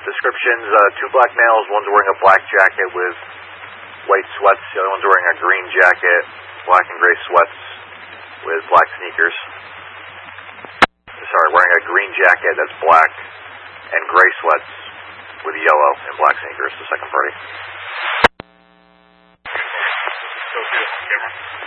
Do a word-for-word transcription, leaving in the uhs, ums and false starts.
descriptions, uh, two black males, one's wearing a black jacket with white sweats, the other one's wearing a green jacket, black and gray sweats with black sneakers. Sorry, wearing a green jacket that's black and gray sweats with yellow and black sneakers, the second party.